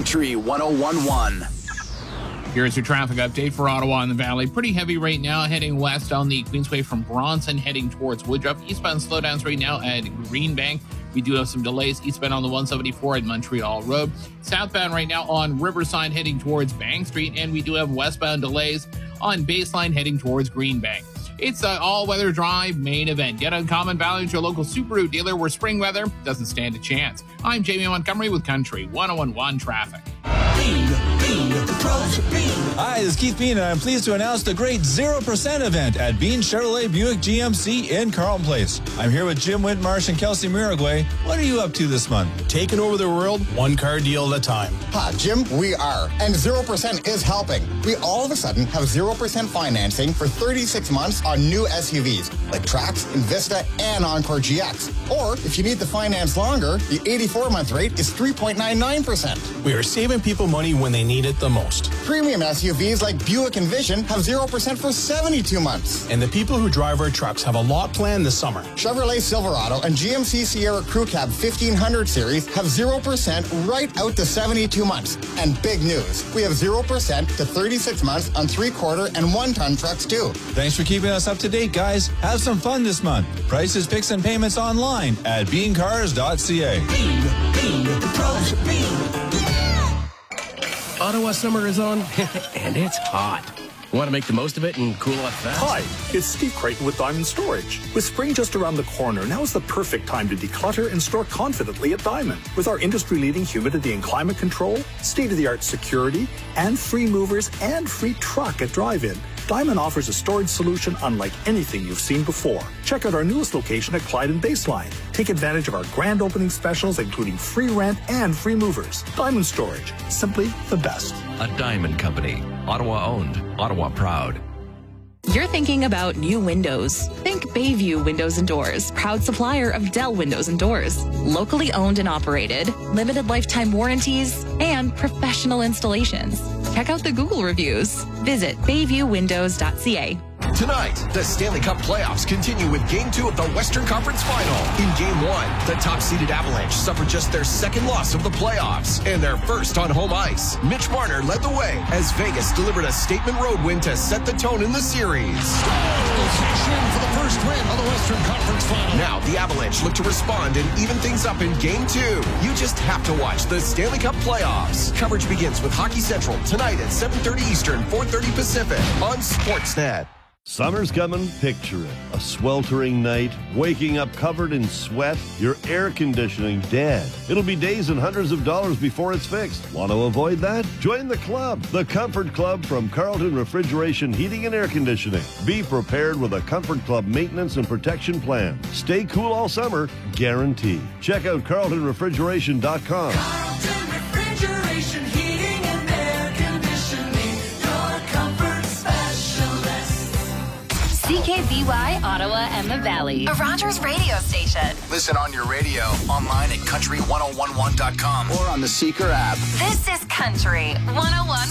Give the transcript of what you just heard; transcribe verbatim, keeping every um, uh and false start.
Country one oh one point one. Here's your traffic update for Ottawa and the Valley. Pretty heavy right now, heading west on the Queensway from Bronson, heading towards Woodruff. Eastbound slowdowns right now at Greenbank. We do have some delays eastbound on the one seventy-four at Montreal Road. Southbound right now on Riverside, heading towards Bank Street. And we do have westbound delays on Baseline, heading towards Greenbank. It's an all-weather drive main event. Get Uncommon Valley to your local Subaru dealer where spring weather doesn't stand a chance. I'm Jamie Montgomery with Country one oh one point one Traffic. Bean, Bean, the pros of Bean. Hi, this is Keith Bean, and I'm pleased to announce the great zero percent event at Bean Chevrolet Buick G M C in Carlton Place. I'm here with Jim Whitmarsh and Kelsey Miragway. What are you up to this month? Taking over the world, one car deal at a time. Ha, Jim, we are. And zero percent is helping. We all of a sudden have zero percent financing for thirty-six months on new S U Vs, like Trax, Invista, and Encore G X. Or, if you need to finance longer, the eighty-four month rate is three point nine nine percent. We are saving people money when they need it the most. Premium S U Vs like Buick Envision have zero percent for seventy-two months. And the people who drive our trucks have a lot planned this summer. Chevrolet Silverado and G M C Sierra Crew Cab fifteen hundred series have zero percent right out to seventy-two months. And big news, we have zero percent to thirty-six months on three-quarter and one-ton trucks too. Thanks for keeping us up to date, guys. Have some fun this month. Prices, picks, and payments online at bean cars dot c a. Bean, Bean, the pros of Bean. Ottawa summer is on, and it's hot. Want to make the most of it and cool off fast? Hi, it's Steve Creighton with Diamond Storage. With spring just around the corner, now is the perfect time to declutter and store confidently at Diamond. With our industry-leading humidity and climate control, state-of-the-art security, and free movers and free truck at drive-in, Diamond offers a storage solution unlike anything you've seen before. Check out our newest location at Clyde and Baseline. Take advantage of our grand opening specials, including free rent and free movers. Diamond Storage, simply the best. A Diamond Company. Ottawa owned, Ottawa proud. You're thinking about new windows. Think Bayview Windows and Doors, proud supplier of Dell Windows and Doors. Locally owned and operated, limited lifetime warranties, and professional installations. Check out the Google reviews. Visit bayview windows dot c a. Tonight, the Stanley Cup playoffs continue with Game two of the Western Conference Final. In Game one, the top-seeded Avalanche suffered just their second loss of the playoffs and their first on home ice. Mitch Marner led the way as Vegas delivered a statement road win to set the tone in the series. For the first win of the Western Conference Final. Now, the Avalanche look to respond and even things up in Game two. You just have to watch the Stanley Cup playoffs. Coverage begins with Hockey Central tonight at seven thirty Eastern, four thirty Pacific on Sportsnet. Summer's coming, picture it. A sweltering night, waking up covered in sweat, your air conditioning dead. It'll be days and hundreds of dollars before it's fixed. Want to avoid that? Join the club, the Comfort Club from Carlton Refrigeration, Heating and Air Conditioning. Be prepared with a Comfort Club maintenance and protection plan. Stay cool all summer, guaranteed. Check out carlton refrigeration dot com. Carlton Refrigeration, Heating and Air Conditioning, your comfort specialist. C K B Y, Ottawa and the Valley. A Rogers radio station. Listen on your radio, online at country one oh one one dot com, or on the Seeker app. This is Country one oh one